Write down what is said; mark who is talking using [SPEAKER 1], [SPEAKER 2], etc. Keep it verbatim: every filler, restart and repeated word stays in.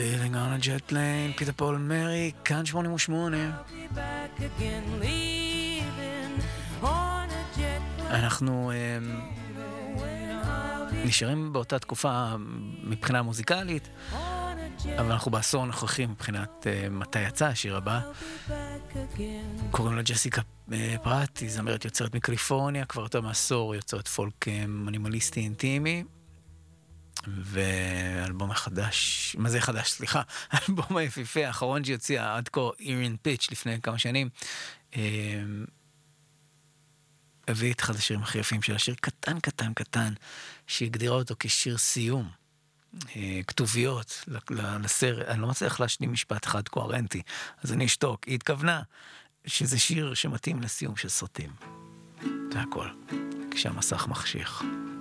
[SPEAKER 1] Living on a jet plane, פיטר פול מרי, כאן שמונים ושמונה. אנחנו נשארים באותה תקופה מבחינה מוזיקלית, אבל אנחנו בעשור הנוכחי מבחינת מתי יצא השיר הבא. קוראים לה ג'סיקה פרט, היא זמרת יוצרת מקליפורניה, כבר יותר מעשור יוצרת פולק מינימליסטי אינטימי. ואלבום החדש, מה זה חדש? סליחה, אלבום היפיפה האחרון שיוצא עד כה, אירין פיץ' לפני כמה שנים, הביא את אחד השירים הכי יפים של השיר קטן קטן קטן, שהגדירה אותו כשיר סיום, כתוביות לסרט. אני לא מצליח להשלים משפט אחד קוהרנטי, אז אני אשתוק. היא התכוונה שזה שיר שמתאים לסיום של סרטים. זה הכל, כשהמסך מחשיך.